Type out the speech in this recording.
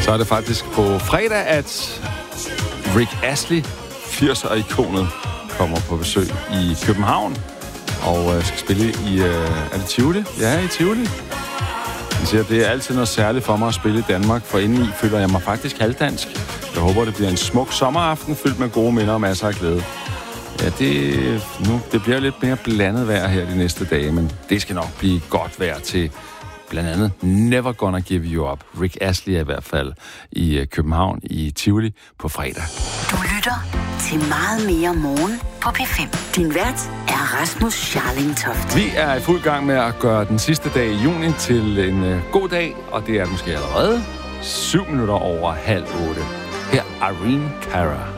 Så er det faktisk på fredag, at Rick Astley, 80'er-ikonet, kommer på besøg i København og skal spille i... er det Tivoli? Ja, i Tivoli. Han siger, det er altid noget særligt for mig at spille i Danmark, for indeni føler jeg mig faktisk halvdansk. Jeg håber, det bliver en smuk sommeraften, fyldt med gode minder og masser af glæde. Ja, det bliver lidt mere blandet vejr her de næste dage, men det skal nok blive godt vejr til blandt andet Never Gonna Give You Up. Rick Astley er i hvert fald i København i Tivoli på fredag. Du lytter til Meget mere morgen på P5. Din vært er Rasmus Scharling Toft. Vi er i fuld gang med at gøre den sidste dag i juni til en god dag, og det er måske allerede 7 minutter over 7:30. Her Irene Cara.